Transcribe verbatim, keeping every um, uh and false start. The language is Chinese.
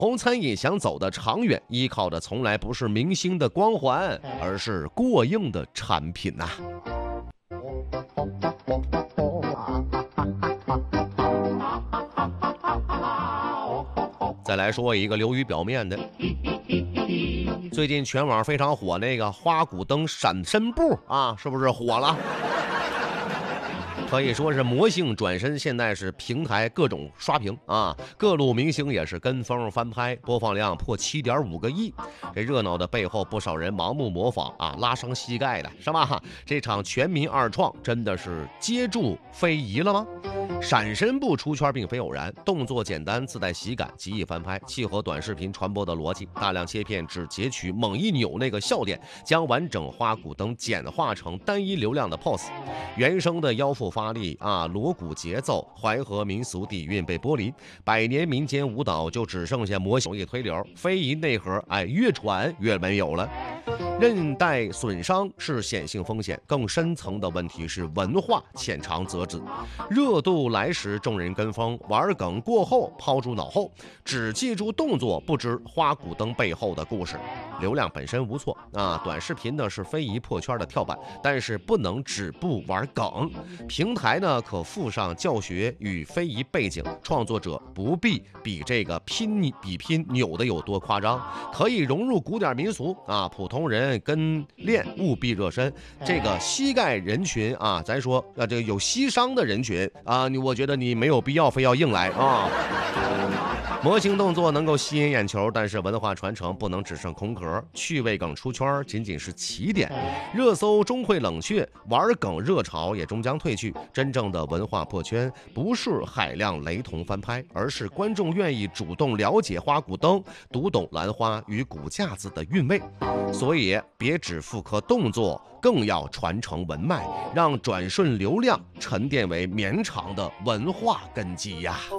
红餐饮想走得长远，依靠的从来不是明星的光环，而是过硬的产品呐、再来说一个流于表面的，最近全网非常火那个花鼓灯闪身布啊，是不是火了？可以说是魔性转身，现在是平台各种刷屏啊，各路明星也是跟风翻拍，播放量破 七点五个亿。这热闹的背后，不少人盲目模仿啊，拉伤膝盖的是吧？这场全民二创真的是接住非遗了吗？闪身步出圈并非偶然，动作简单，自带喜感，极易翻拍，契合短视频传播的逻辑。大量切片只截取猛一扭那个笑点，将完整花鼓灯简化成单一流量的 pose。原声的腰腹发力啊，锣鼓节奏，淮河民俗底蕴被剥离，百年民间舞蹈就只剩下模型一推流，非遗内核哎越传越没有了。韧带损伤是显性风险，更深层的问题是文化浅尝辄止。热度来时众人跟风，玩梗过后抛诸脑后，只记住动作，不知花鼓灯背后的故事。流量本身无错啊，短视频呢是非遗破圈的跳板，但是不能止步玩梗。平台呢可附上教学与非遗背景，创作者不必比这个拼比拼扭的有多夸张，可以融入古典民俗啊，普通人跟练务必热身。这个膝盖人群啊，咱说啊，这个有膝伤的人群啊，你我觉得你没有必要非要硬来啊。模型动作能够吸引眼球，但是文化传承不能只剩空壳。趣味梗出圈仅仅是起点，热搜终会冷却，玩梗热潮也终将退去。真正的文化破圈，不是海量雷同翻拍，而是观众愿意主动了解花鼓灯，读懂兰花与骨架子的韵味。所以别只复刻动作，更要传承文脉，让转瞬流量沉淀为绵长的文化根基呀。